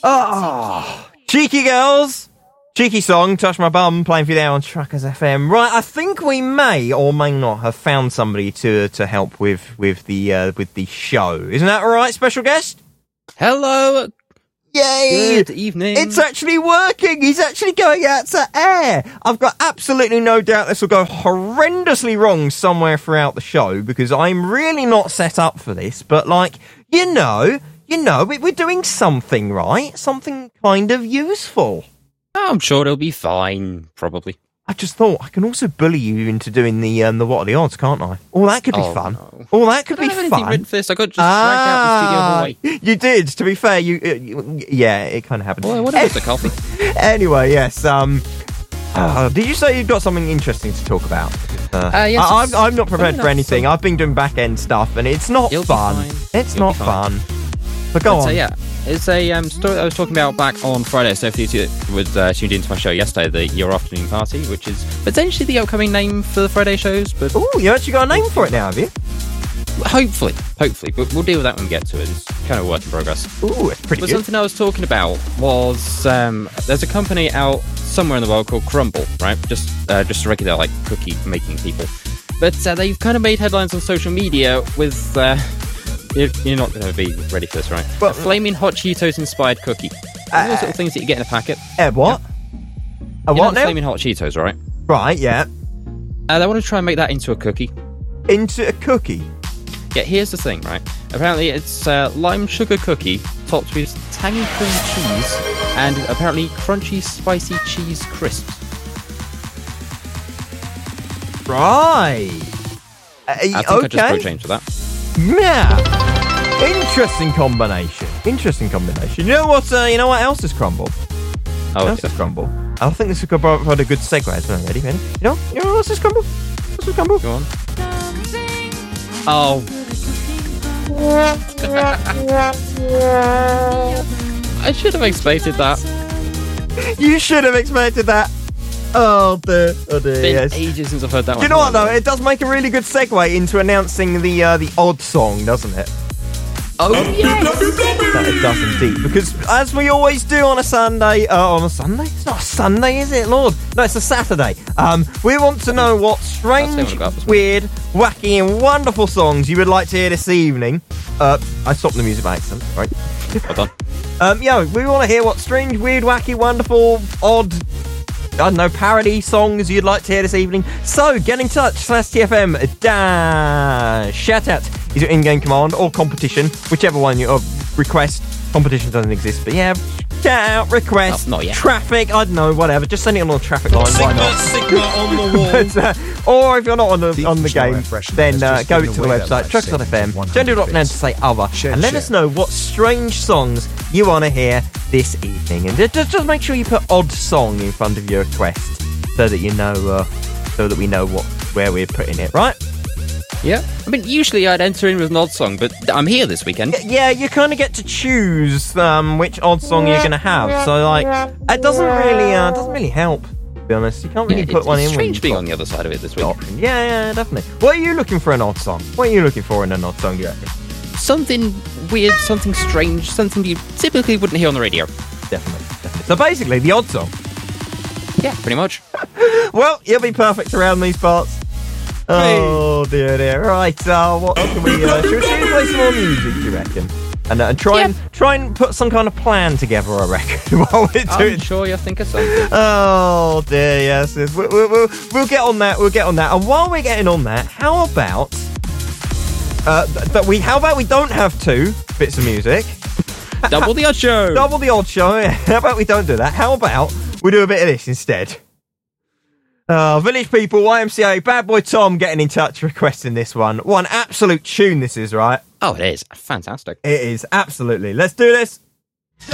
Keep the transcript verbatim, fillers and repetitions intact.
Oh, cheeky girls. Cheeky song, Touch My Bum, playing for you there on Truckers F M. Right, I think we may or may not have found somebody to to help with with the uh, with the show. Isn't that all right, special guest? Hello. Yay! Good evening. It's actually working. He's actually going out to air. I've got absolutely no doubt this will go horrendously wrong somewhere throughout the show because I'm really not set up for this. But like, you know, you know, we're doing something right, something kind of useful. I'm sure it'll be fine, probably. I just thought I can also bully you into doing the um, the what are the odds, can't I? Oh, that could be oh, fun. No. Oh, that could I be don't have fun. anything written for this. I got just ah, dragged out the studio away. You did. To be fair, you, uh, you yeah, it kind of happened. Well, what is the coffee? Anyway, yes. Um, uh, did you say you've got something interesting to talk about? Uh, uh, yes, I, I'm, I'm not prepared for anything. So... I've been doing back end stuff, and it's not It'll fun. It's It'll not fun. But go but, on. Uh, yeah. It's a um, story that I was talking about back on Friday, so if you was uh, tuned into my show yesterday, the Your Afternoon Party, which is potentially the upcoming name for the Friday shows. But oh, you actually got a name for it now, have you? Hopefully, hopefully, but we'll deal with that when we get to it. It's kind of a work in progress. Ooh, it's pretty but good. Something I was talking about was um, there's a company out somewhere in the world called Crumble, right? Just uh, just a regular like cookie making people, but uh, they've kind of made headlines on social media with. Uh, You're not going to be ready for this, right? Well, a flaming hot Cheetos inspired cookie. Uh, those sort of things that you get in a packet. Uh, what? Yeah. A you what know now? Flaming hot Cheetos, right? Right, yeah. Uh, they want to try and make that into a cookie. Into a cookie? Yeah, here's the thing, right? Apparently it's uh, lime sugar cookie topped with tangy cream cheese and apparently crunchy spicy cheese crisps. Right. Uh, I think okay. I just wrote change for that. Yeah. Interesting combination. Interesting combination. You know what? Uh, you know what else is crumble? Oh, what else is crumble? I think this is provide a good segue. As well. Ready? Ready? You know? You know what else is crumble? What's is crumble? Go on. Oh. I should have expected that. You should have expected that. Oh dear, oh dear. It's been yes. ages since I've heard that Do one. you know what though? It does make a really good segue into announcing the uh, the odd song, doesn't it? Oh yes. That it does indeed. Because as we always do on a Sunday, uh, on a Sunday? It's not a Sunday, is it, Lord? No, it's a Saturday. Um, we want to know what strange, weird, wacky, and wonderful songs you would like to hear this evening. Uh, I stopped the music by accident. Right. Well done. Um, yeah, we want to hear what strange, weird, wacky, wonderful, odd. I don't know, parody songs you'd like to hear this evening. So, get in touch, slash T F M, dash, shout out is your in-game command, or competition, whichever one you, uh, request. Competition doesn't exist, but yeah, shout out, request, oh, not yet. Traffic, I don't know, whatever, just send it on the traffic line, Sigma, why not? Sigma on the wall. but, uh, or if you're not on the, Deep on the game, refreshment then uh, has go to just the given away that website, life trucks dot f m, saving don't do one hundred now to say other, Share, and let share. us know what strange songs you want to hear this evening. And just, just make sure you put odd song in front of your request, so that you know, uh, so that we know what where we're putting it, right? Yeah. I mean, usually I'd enter in with an odd song, but I'm here this weekend. Yeah, you kind of get to choose um, which odd song you're going to have. So, like, it doesn't really, uh, doesn't really help. To be honest, you can't really Yeah, put it's, one it's in. when strange you've being got on the other side of it this week. option. Yeah, yeah, definitely. What are you looking for an odd song? What are you looking for in an odd song? You reckon? Something weird, something strange, something you typically wouldn't hear on the radio. Definitely, definitely. So basically, the odd song. Yeah, pretty much. Well, you'll be perfect around these parts. Oh dear, dear. Right, uh, what can we? Uh, should, we, should we play some more music? Do you reckon? And, uh, and try Yeah. and try and put some kind of plan together. I reckon while we're doing. I'm sure you'll think of something. Oh dear, yes, yes. We'll, we'll, we'll, we'll get on that. We'll get on that. And while we're getting on that, how about uh, th- that we? How about we don't have two bits of music? Double the odd show. Double the odd show. Yeah. How about we don't do that? How about we do a bit of this instead? Uh, Village People, Y M C A, Bad Boy Tom getting in touch requesting this one. What an absolute tune this is, right? Oh, it is fantastic. It is, absolutely. Let's do this.